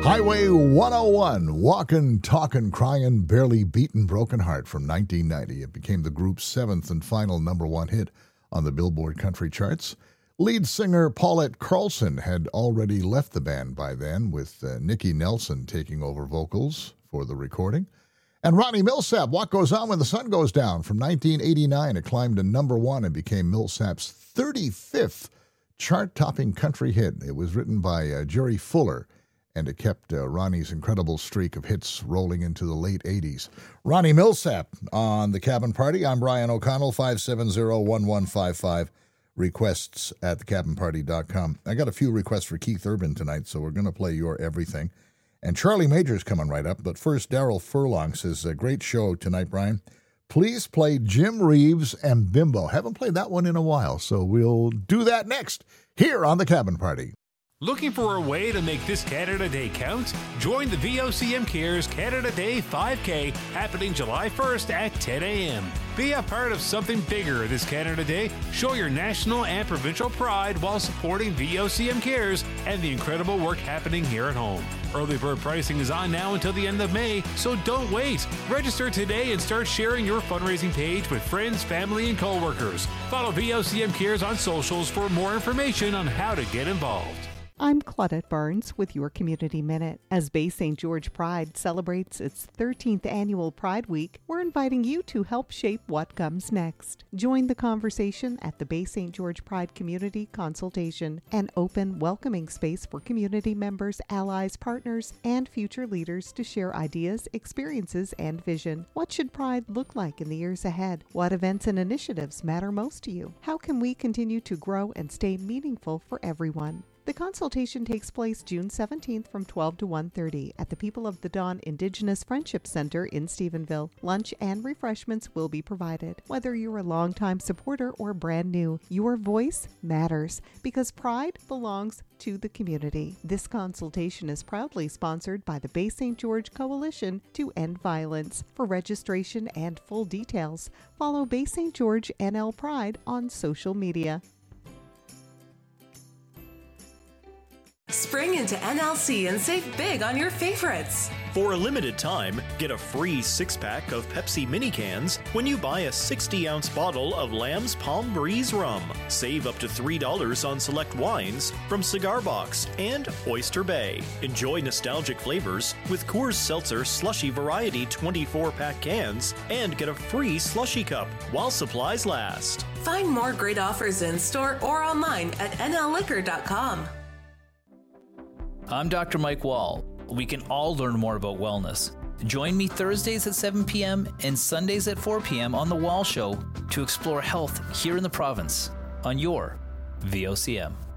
Highway 101, Walkin', Talkin', Cryin', Barely Beaten, Broken Heart from 1990. It became the group's seventh and final number one hit on the Billboard country charts. Lead singer Paulette Carlson had already left the band by then, with Nicky Nelson taking over vocals for the recording. And Ronnie Milsap, What Goes On When the Sun Goes Down from 1989. It climbed to number one and became Milsap's 35th chart-topping country hit. It was written by Jerry Fuller, and it kept Ronnie's incredible streak of hits rolling into the late 80s. Ronnie Milsap on The Cabin Party. I'm Brian O'Connell, 570-1155. Requests at thecabinparty.com. I got a few requests for Keith Urban tonight, so we're going to play Your Everything. And Charlie Major's coming right up, but first, Daryl Furlong says, a great show tonight, Brian. Please play Jim Reeves and Bimbo. Haven't played that one in a while, so we'll do that next here on The Cabin Party. Looking for a way to make this Canada Day count? Join the VOCM Cares Canada Day 5K happening July 1st at 10 a.m. Be a part of something bigger this Canada Day. Show your national and provincial pride while supporting VOCM Cares and the incredible work happening here at home. Early bird pricing is on now until the end of May, so don't wait. Register today and start sharing your fundraising page with friends, family, and coworkers. Follow VOCM Cares on socials for more information on how to get involved. I'm Claudette Barnes with your Community Minute. As Bay St. George Pride celebrates its 13th annual Pride Week, we're inviting you to help shape what comes next. Join the conversation at the Bay St. George Pride Community Consultation, an open, welcoming space for community members, allies, partners, and future leaders to share ideas, experiences, and vision. What should Pride look like in the years ahead? What events and initiatives matter most to you? How can we continue to grow and stay meaningful for everyone? The consultation takes place June 17th from 12 to 1:30 at the People of the Dawn Indigenous Friendship Center in Stephenville. Lunch and refreshments will be provided. Whether you're a longtime supporter or brand new, your voice matters because pride belongs to the community. This consultation is proudly sponsored by the Bay St. George Coalition to End Violence. For registration and full details, follow Bay St. George NL Pride on social media. Spring into NLC and save big on your favorites. For a limited time, get a free 6-pack of Pepsi mini cans when you buy a 60-ounce bottle of Lamb's Palm Breeze rum. Save up to $3 on select wines from Cigar Box and Oyster Bay. Enjoy nostalgic flavors with Coors Seltzer Slushy Variety 24-pack cans and get a free slushy cup while supplies last. Find more great offers in store or online at nlliquor.com. I'm Dr. Mike Wall. We can all learn more about wellness. Join me Thursdays at 7 p.m. and Sundays at 4 p.m. on The Wall Show to explore health here in the province on your VOCM.